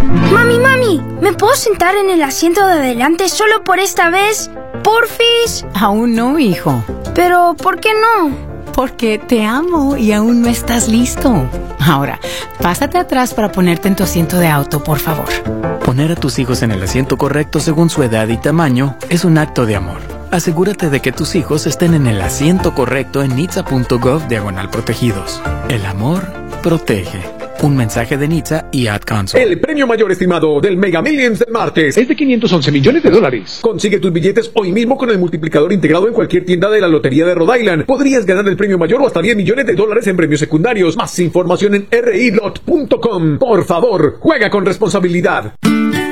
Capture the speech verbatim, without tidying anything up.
Mami, mami, ¿me puedo sentar en el asiento de adelante solo por esta vez? ¿Porfis? Aún no, hijo. ¿Pero por qué no? Porque te amo y aún no estás listo. Ahora, pásate atrás para ponerte en tu asiento de auto, por favor. Poner a tus hijos en el asiento correcto según su edad y tamaño es un acto de amor. Asegúrate de que tus hijos estén en el asiento correcto en nitsa punto gov diagonal protegidos. El amor protege. Un mensaje de Nitsa y Ad Council. El premio mayor estimado del Mega Millions del martes es de quinientos once millones de dólares. Consigue tus billetes hoy mismo con el multiplicador integrado en cualquier tienda de la Lotería de Rhode Island. Podrías ganar el premio mayor o hasta diez millones de dólares en premios secundarios. Más información en r i lot punto com. Por favor, juega con responsabilidad.